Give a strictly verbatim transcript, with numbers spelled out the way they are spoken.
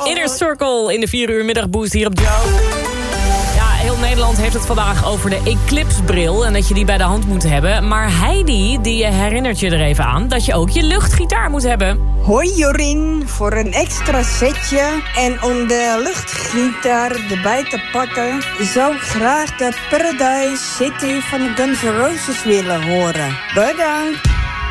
Inner Circle in de vier uur middagboost hier op Joe. Ja, heel Nederland heeft het vandaag over de Eclipse-bril en dat je die bij de hand moet hebben. Maar Heidi, die herinnert je er even aan dat je ook je luchtgitaar moet hebben. Hoi Jorien, voor een extra setje en om de luchtgitaar erbij te pakken, zou ik graag de Paradise City van de Guns N' Roses willen horen. Bedankt.